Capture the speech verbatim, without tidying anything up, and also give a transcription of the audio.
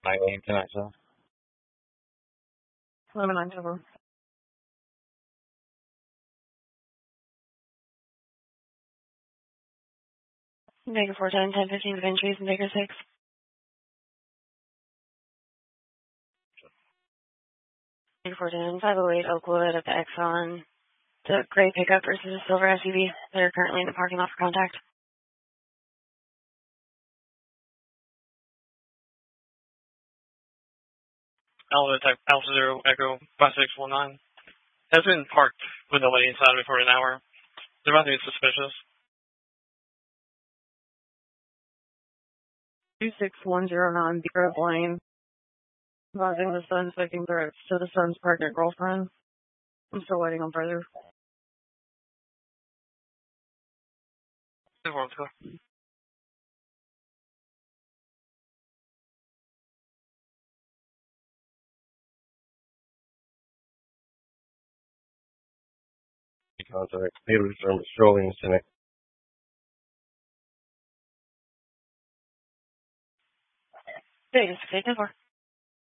My name tonight, sir. eleven October. Baker four ten, ten fifteen, Vin Trees, and Baker six. Baker four ten, five oh eight Oakwood at the Exxon. The gray pickup versus the silver S U V. They're currently in the parking lot for contact. Alpha type Alpha Zero Echo five six one nine has been parked with a lady inside of it for an hour. They're about to be suspicious. two six one zero nine Grove Lane. Causing the son's making threats to the son's pregnant girlfriend. I'm still waiting on further. Contact. Peter from Strolling tonight. Vegas, six ten four.